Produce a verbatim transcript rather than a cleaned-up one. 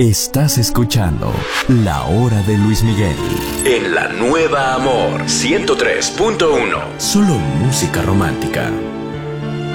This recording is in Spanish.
Estás escuchando La Hora de Luis Miguel. En la nueva Amor ciento tres punto uno. Solo música romántica.